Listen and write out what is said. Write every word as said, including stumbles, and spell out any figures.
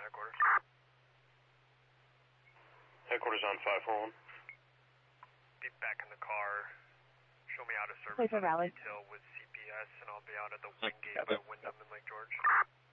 headquarters. Headquarters on five four one. Be back in the car. Show me how to service Paper on Valley. detail with C P S, and I'll be out at the Okay, wing gate got by it. Wyndham and Lake George.